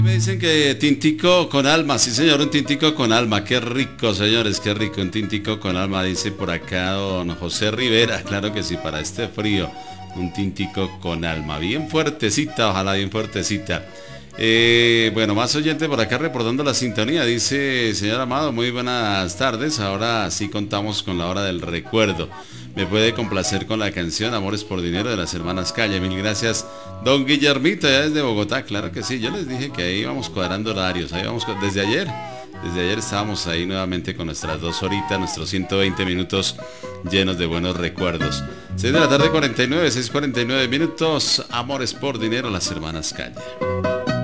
Me dicen que tintico con alma, sí señor, un tintico con alma, qué rico señores, qué rico, un tintico con alma, dice por acá don José Rivera, claro que sí, para este frío, un tintico con alma, bien fuertecita, ojalá bien fuertecita. Bueno, más oyente por acá reportando la sintonía, dice señor Amado, muy buenas tardes, ahora sí contamos con la hora del recuerdo. Me puede complacer con la canción Amores por Dinero de las hermanas Calle. Mil gracias, don Guillermito, ya desde Bogotá. Claro que sí, yo les dije que ahí vamos cuadrando horarios. Ahí vamos, desde ayer. Desde ayer estábamos ahí nuevamente con nuestras 2 horitas, nuestros 120 minutos llenos de buenos recuerdos. 6 de la tarde, 49, 6:49 minutos. Amores por Dinero, las hermanas Calle.